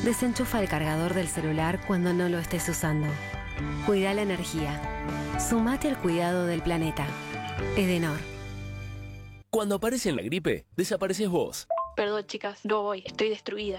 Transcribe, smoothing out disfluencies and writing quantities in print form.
Desenchufa el cargador del celular cuando no lo estés usando. Cuida la energía. Sumate al cuidado del planeta. Edenor. Cuando aparece la gripe, desapareces vos. Perdón, chicas, no voy, estoy destruida.